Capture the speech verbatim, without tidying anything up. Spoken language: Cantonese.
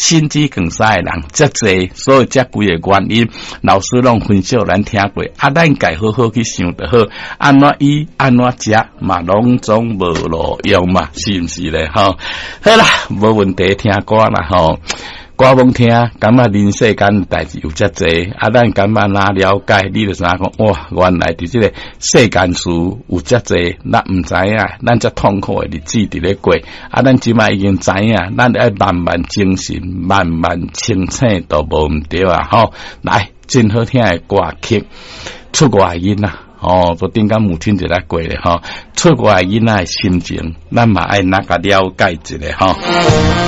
心肌梗塞的人遮济，所有遮几个原因，老师拢分析咱听过，啊，咱该好好去想就好，安怎医安怎食嘛，拢总无路用嘛，是毋是咧？吼，好啦，无问题，听歌啦，吼。歌罔听，感觉人世间代志有遮济，啊，咱感觉哪了解，你就知影讲，哇，原来伫即个世间事有遮济，咱毋知影，咱遮痛苦的日子伫咧过，啊，咱即摆已经知影，咱要慢慢精神，慢慢清醒，都无毋对啊！吼，来，真好听的歌曲，出外音啊！哦，昨顶间母亲节来过咧，吼，出外囡仔的心情，咱嘛爱那个了解一下，吼。